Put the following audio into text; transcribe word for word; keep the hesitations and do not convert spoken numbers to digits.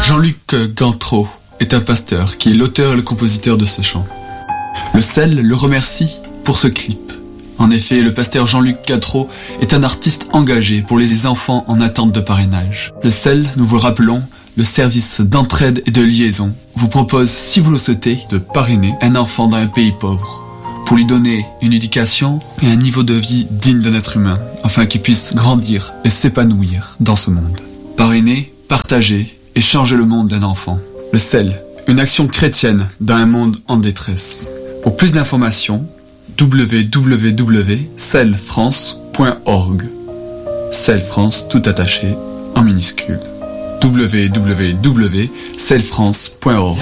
Jean-Luc Gantreau est un pasteur qui est l'auteur et le compositeur de ce chant. Le Sel le remercie pour ce clip. En effet, le pasteur Jean-Luc Gantreau est un artiste engagé pour les enfants en attente de parrainage. Le Sel, nous vous le rappelons, le service d'entraide et de liaison, vous propose, si vous le souhaitez, de parrainer un enfant dans un pays pauvre, pour lui donner une éducation et un niveau de vie digne d'un être humain, afin qu'il puisse grandir et s'épanouir dans ce monde. Parrainer, partager et changer le monde d'un enfant. Le Sel, une action chrétienne dans un monde en détresse. Pour plus d'informations, w w w point sel france point org. Sel France tout attaché en minuscule. w w w point sel france point org.